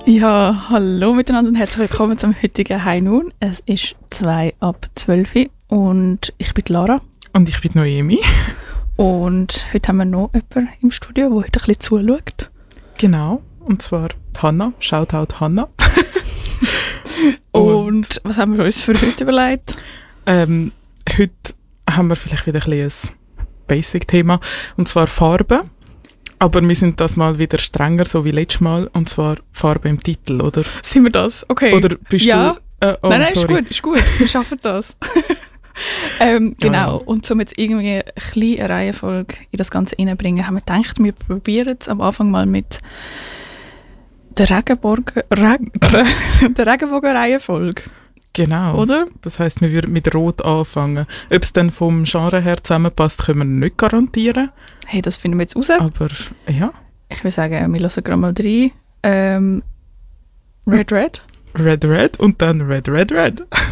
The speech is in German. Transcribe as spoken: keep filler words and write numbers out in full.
Ja, hallo miteinander und herzlich willkommen zum heutigen High Noon. Es ist zwei ab zwölf und ich bin Lara. Und ich bin Noemi. Und heute haben wir noch jemanden im Studio, der heute ein bisschen zuschaut. Genau, und zwar die Hanna. Shoutout Hanna. und, und was haben wir uns für heute überlegt? Ähm, heute haben wir vielleicht wieder ein, ein Basic-Thema, und zwar Farben. Aber wir sind das mal wieder strenger, so wie letztes Mal, und zwar Farbe im Titel, oder? Sind wir das? Okay. Oder bist ja. du... Äh, oh, nein, nein, sorry. ist gut, ist gut. Wir schaffen das. ähm, genau, ja. Und um jetzt irgendwie eine kleine Reihenfolge in das Ganze reinzubringen, haben wir gedacht, wir probieren es am Anfang mal mit der Regenbogen... Reg der Regenbogen-Reihenfolge. Genau. Oder? Das heisst, wir würden mit Rot anfangen. Ob es dann vom Genre her zusammenpasst, können wir nicht garantieren. Hey, das finden wir jetzt raus. Aber, ja. Ich würde sagen, wir lassen gerade mal rein. Ähm, Red Red. Red Red und dann Red Red Red.